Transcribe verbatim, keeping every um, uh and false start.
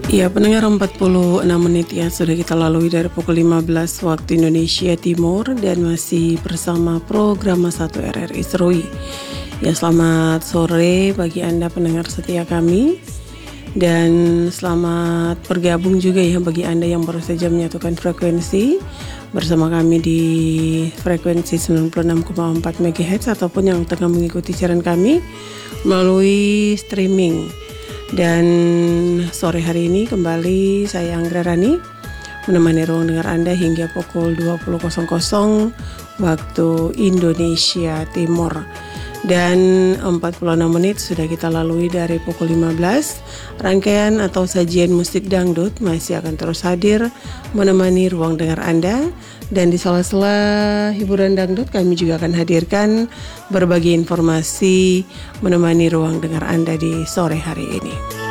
Ya, pendengar empat puluh enam menit ya sudah kita lalui dari pukul lima belas waktu Indonesia Timur dan masih bersama program satu R R I Serui. Ya, selamat sore bagi Anda pendengar setia kami dan selamat bergabung juga ya bagi Anda yang baru saja menyatukan frekuensi bersama kami di frekuensi sembilan puluh enam koma empat megahertz ataupun yang tengah mengikuti siaran kami melalui streaming. Dan sore hari ini kembali saya Anggra Rani menemani ruang dengar Anda hingga pukul dua puluh waktu Indonesia Timur. Dan empat puluh enam menit sudah kita lalui dari pukul lima belas. Rangkaian atau sajian musik dangdut masih akan terus hadir menemani ruang dengar Anda. Dan di sela-sela hiburan dangdut kami juga akan hadirkan berbagai informasi menemani ruang dengar Anda di sore hari ini.